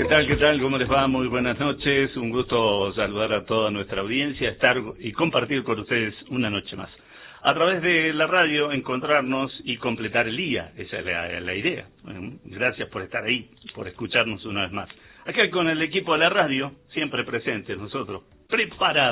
¿Qué tal? ¿Qué tal? ¿Cómo les va? Muy buenas noches. Un gusto saludar a toda nuestra audiencia, estar y compartir con ustedes una noche más. A través de la radio, encontrarnos y completar el día. Esa es la idea. Gracias por estar ahí, por escucharnos una vez más. Acá con el equipo de la radio, siempre presentes nosotros, preparados.